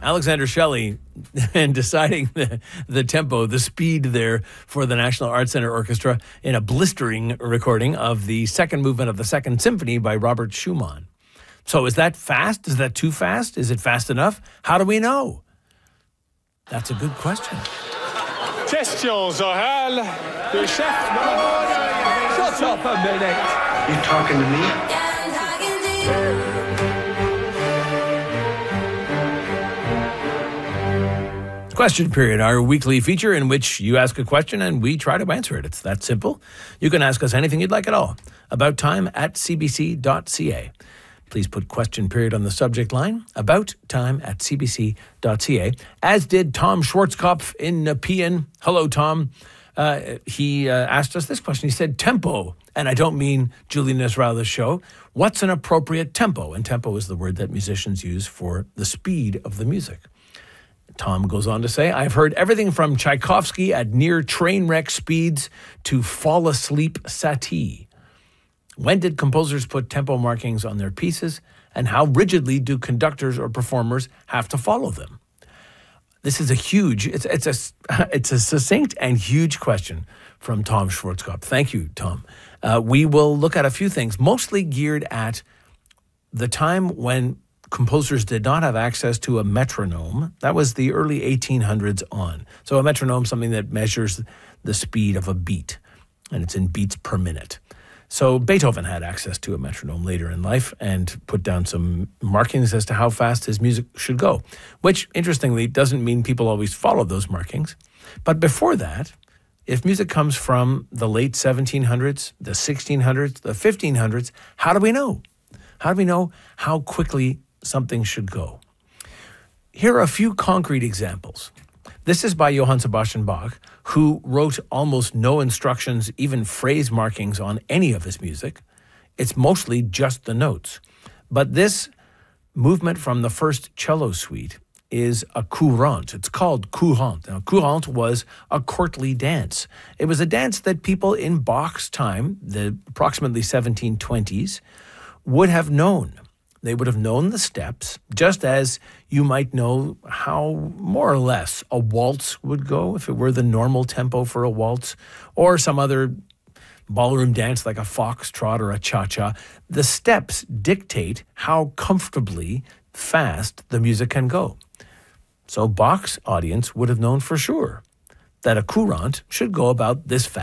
Alexander Shelley, and deciding the tempo, the speed there for the National Arts Centre Orchestra in a blistering recording of the second movement of the Second Symphony by Robert Schumann. So is that fast? Is that too fast? Is it fast enough? How do we know? That's a good question. Questions orales de chef. Shut up a minute. You talking to me? Question Period, our weekly feature in which you ask a question and we try to answer it. It's that simple. You can ask us anything you'd like at all. About time at cbc.ca. Please put Question Period on the subject line. About time at cbc.ca. As did Tom Schwarzkopf in Nepean. Hello, Tom. He asked us this question. He said, tempo. And I don't mean Julian Ezra's show. What's an appropriate tempo? And tempo is the word that musicians use for the speed of the music. Tom goes on to say, I've heard everything from Tchaikovsky at near train wreck speeds to fall asleep Satie. When did composers put tempo markings on their pieces, and how rigidly do conductors or performers have to follow them? This is a huge, it's a succinct and huge question from Tom Schwarzkopf. Thank you, Tom. We will look at a few things, mostly geared at the time when composers did not have access to a metronome. That was the early 1800s on. So a metronome, something that measures the speed of a beat, and it's in beats per minute. So Beethoven had access to a metronome later in life and put down some markings as to how fast his music should go, which, interestingly, doesn't mean people always follow those markings. But before that, if music comes from the late 1700s, the 1600s, the 1500s, how do we know? How do we know how quickly something should go? Here are a few concrete examples. This is by Johann Sebastian Bach, who wrote almost no instructions, even phrase markings on any of his music. It's mostly just the notes. But this movement from the first cello suite is a courante. It's called courante. Now, courante was a courtly dance. It was a dance that people in Bach's time, the approximately 1720s, would have known. They would have known the steps, just as you might know how, more or less, a waltz would go if it were the normal tempo for a waltz, or some other ballroom dance like a foxtrot or a cha-cha. The steps dictate how comfortably fast the music can go. So Bach's audience would have known for sure that a courante should go about this fast.